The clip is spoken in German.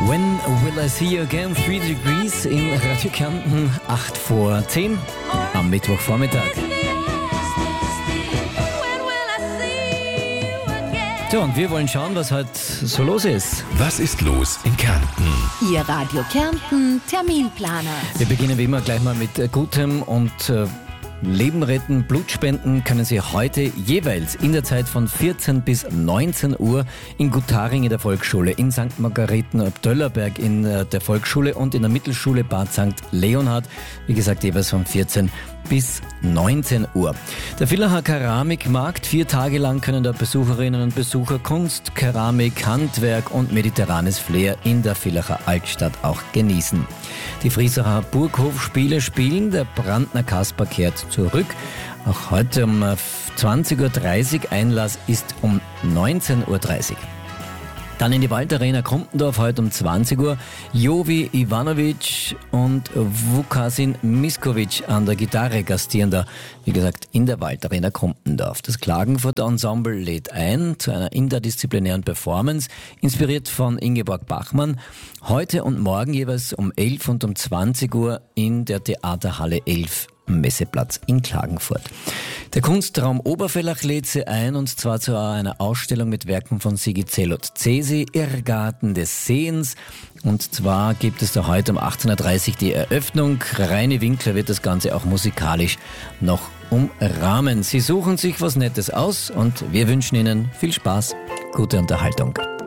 When will I see you again? 3 Degrees in Radio Kärnten, 8 vor 10 am Mittwochvormittag. So, und wir wollen schauen, was heute so los ist. Was ist los in Kärnten? Ihr Radio Kärnten Terminplaner. Wir beginnen wie immer gleich mal mit Gutem und Leben retten, Blutspenden können Sie heute jeweils in der Zeit von 14 bis 19 Uhr in Gutaring in der Volksschule, in St. Margareten ab Döllerberg in der Volksschule und in der Mittelschule Bad St. Leonhard, wie gesagt jeweils von 14 bis 19 Uhr. Der Villacher Keramikmarkt, 4 Tage lang können da Besucherinnen und Besucher Kunst, Keramik, Handwerk und mediterranes Flair in der Villacher Altstadt auch genießen. Die Friesacher Burghofspiele spielen, der Brandner Kasper kehrt zurück. Auch heute um 20.30 Uhr, Einlass ist um 19.30 Uhr. Dann in die Waldarena Krumpendorf heute um 20 Uhr. Jovi Ivanovic und Vukasin Miskovic an der Gitarre gastieren da, wie gesagt, in der Waldarena Krumpendorf. Das Klagenfurter Ensemble lädt ein zu einer interdisziplinären Performance, inspiriert von Ingeborg Bachmann. Heute und morgen jeweils um 11 und um 20 Uhr in der Theaterhalle 11. Messeplatz in Klagenfurt. Der Kunstraum Obervellach lädt Sie ein, und zwar zu einer Ausstellung mit Werken von Sigi Zelot-Cesi, Irrgarten des Sehens. Und zwar gibt es da heute um 18.30 Uhr die Eröffnung. Reini Winkler wird das Ganze auch musikalisch noch umrahmen. Sie suchen sich was Nettes aus und wir wünschen Ihnen viel Spaß, gute Unterhaltung.